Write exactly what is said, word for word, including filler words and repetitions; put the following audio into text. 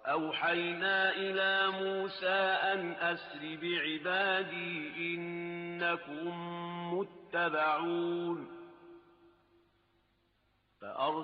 وَأَوْحَيْنَا إِلَىٰ مُوسَىٰ أَنْ أَسْرِ بِعِبَادِي إِنَّكُم مُّتَّبَعُونَ